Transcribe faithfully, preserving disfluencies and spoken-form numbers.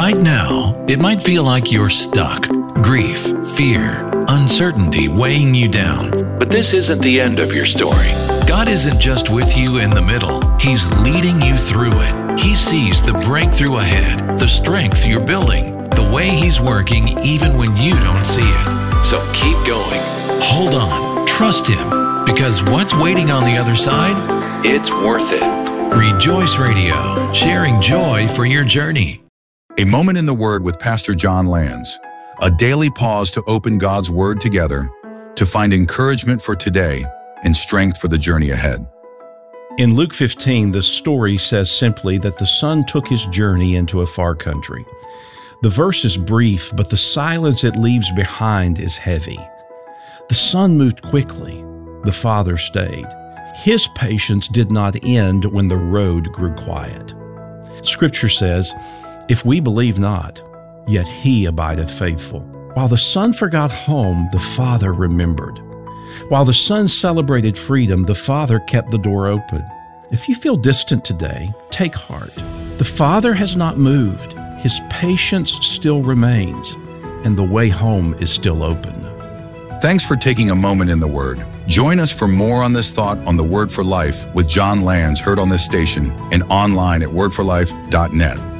Right now, it might feel like you're stuck. Grief, fear, uncertainty weighing you down. But this isn't the end of your story. God isn't just with you in the middle. He's leading you through it. He sees the breakthrough ahead, the strength you're building, the way He's working even when you don't see it. So keep going. Hold on. Trust Him. Because what's waiting on the other side? It's worth it. Rejoice Radio, sharing joy for your journey. A Moment in the Word with Pastor John Lands. A daily pause to open God's Word together, to find encouragement for today and strength for the journey ahead. In Luke fifteen, the story says simply that the son took his journey into a far country. The verse is brief, but the silence it leaves behind is heavy. The son moved quickly. The father stayed. His patience did not end when the road grew quiet. Scripture says, "If we believe not, yet He abideth faithful." While the son forgot home, the father remembered. While the son celebrated freedom, the father kept the door open. If you feel distant today, take heart. The Father has not moved. His patience still remains, and the way home is still open. Thanks for taking a moment in the Word. Join us for more on this thought on The Word for Life with John Lands, heard on this station and online at word for life dot net.